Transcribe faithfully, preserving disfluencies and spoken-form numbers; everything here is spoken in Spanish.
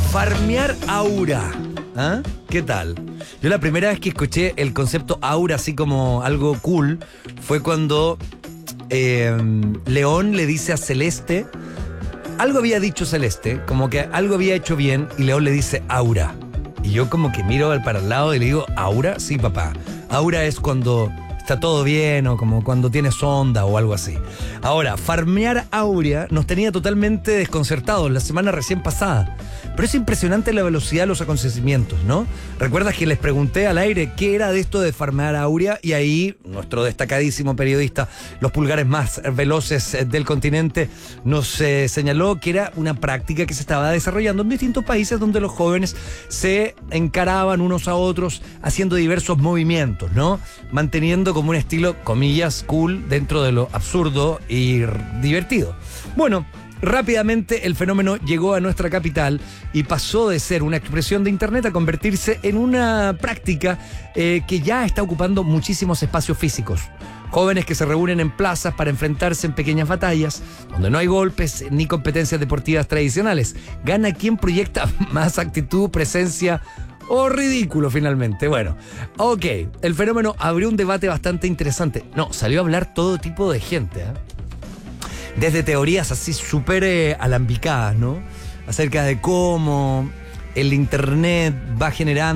Farmear aura. ¿Ah? ¿Qué tal? Yo la primera vez que escuché el concepto aura así como algo cool fue cuando eh, León le dice a Celeste, algo había dicho Celeste, como que algo había hecho bien, y León le dice aura. Y yo como que miro para el lado y le digo, ¿aura? Sí, papá. Aura es cuando está todo bien o como cuando tienes onda o algo así. Ahora, farmear aura nos tenía totalmente desconcertados la semana recién pasada. Pero es impresionante la velocidad de los acontecimientos, ¿no? ¿Recuerdas que les pregunté al aire qué era de esto de farmear aura? Y ahí nuestro destacadísimo periodista, los pulgares más veloces del continente, nos eh, señaló que era una práctica que se estaba desarrollando en distintos países donde los jóvenes se encaraban unos a otros haciendo diversos movimientos, ¿no? Manteniendo como un estilo, comillas, cool dentro de lo absurdo y divertido. Bueno, rápidamente el fenómeno llegó a nuestra capital y pasó de ser una expresión de internet a convertirse en una práctica eh, que ya está ocupando muchísimos espacios físicos. Jóvenes que se reúnen en plazas para enfrentarse en pequeñas batallas, donde no hay golpes ni competencias deportivas tradicionales. Gana quien proyecta más actitud, presencia o ridículo finalmente. Bueno, ok, el fenómeno abrió un debate bastante interesante. No, salió a hablar todo tipo de gente, ¿eh? Desde teorías así súper eh, alambicadas, ¿no? Acerca de cómo el internet va generando